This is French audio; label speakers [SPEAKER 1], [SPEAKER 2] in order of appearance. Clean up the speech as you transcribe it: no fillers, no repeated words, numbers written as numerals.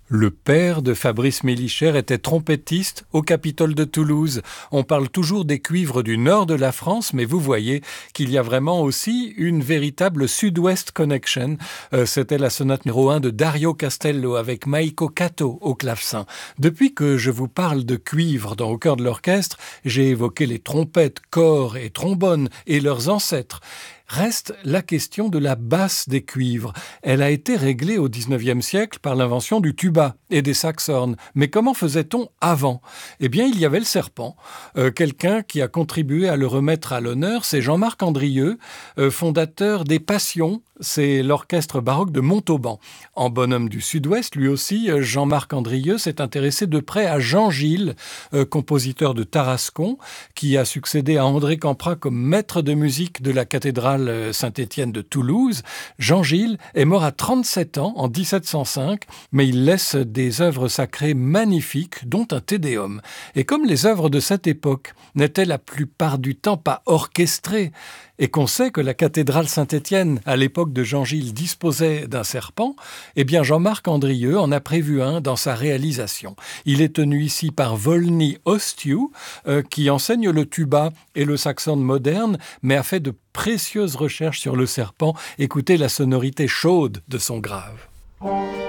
[SPEAKER 1] Le père de Fabrice Mélichère était trompettiste au Capitole de Toulouse. On parle toujours des cuivres du nord de la France, mais vous voyez qu'il y a vraiment aussi une véritable Sud-Ouest connection. C'était la sonate numéro 1 de Dario Castello avec Maiko Kato au clavecin. Depuis que je vous parle de cuivres dans Au cœur de l'orchestre, j'ai évoqué les trompettes, cors et trombones et leurs ancêtres. Reste la question de la basse des cuivres. Elle a été réglée au XIXe siècle par l'invention du tuba et des saxhorns. Mais comment faisait-on avant ? Eh bien, il y avait le serpent. Quelqu'un qui a contribué à le remettre à l'honneur, c'est Jean-Marc Andrieux, fondateur des Passions. C'est l'orchestre baroque de Montauban. En bonhomme du Sud-Ouest, lui aussi, Jean-Marc Andrieux s'est intéressé de près à Jean Gilles, compositeur de Tarascon, qui a succédé à André Campra comme maître de musique de la cathédrale Saint-Étienne de Toulouse. Jean Gilles est mort à 37 ans en 1705, mais il laisse des œuvres sacrées magnifiques, dont un Te Deum. Et comme les œuvres de cette époque n'étaient la plupart du temps pas orchestrées, et qu'on sait que la cathédrale Saint-Étienne, à l'époque de Jean Gilles, disposait d'un serpent, eh bien Jean-Marc Andrieux en a prévu un dans sa réalisation. Il est tenu ici par Volny Ostiu, qui enseigne le tuba et le saxhorn moderne, mais a fait de précieuses recherches sur le serpent. Écoutez la sonorité chaude de son grave.